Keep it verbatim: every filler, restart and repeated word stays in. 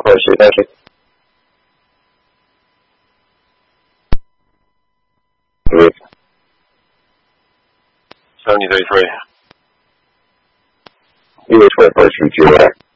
push. Thank you. Please. seventy thirty-three. U H four, push from zero.